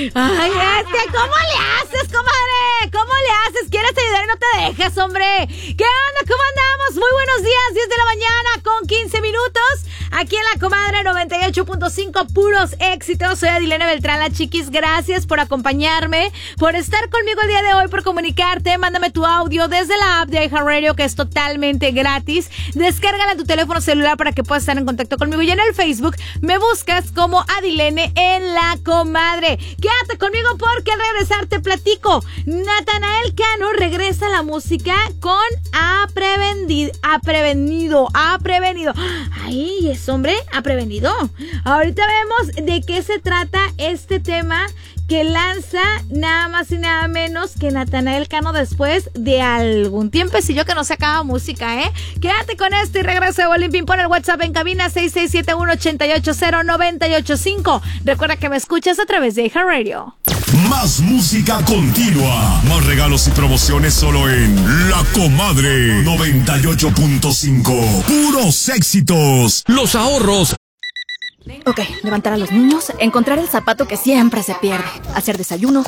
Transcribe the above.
Ay, ¿cómo le haces, comadre? ¿Cómo le haces? ¿Quieres ayudar y no te dejes, hombre? ¿Qué onda? ¿Cómo andamos? Muy buenos días, 10 de la mañana con 15 minutos. Aquí en La Comadre 98.5, puros éxitos. Soy Adilene Beltrán, la chiquis. Gracias por acompañarme, por estar conmigo el día de hoy, por comunicarte. Mándame tu audio desde la app de iHeartRadio, que es totalmente gratis. Descárgala en tu teléfono celular para que puedas estar en contacto conmigo. Y en el Facebook me buscas como Adilene en La Comadre. Quédate conmigo porque al regresar te platico. Natanael Cano regresa a la música con Ha Prevenido. Ay, es hombre, ha prevenido. Ahorita vemos de qué se trata este tema que lanza nada más y nada menos que Natanael Cano después de algún tiempecillo que no sacaba música, ¿eh? Quédate con esto y regresa de Olimpín por el WhatsApp en cabina 6671-880-985. Recuerda que me escuchas a través de iHeartRadio. Más música continua, más regalos y promociones solo en La Comadre 98.5. Puros éxitos. Los ahorros. Ok, levantar a los niños, encontrar el zapato que siempre se pierde, hacer desayuno,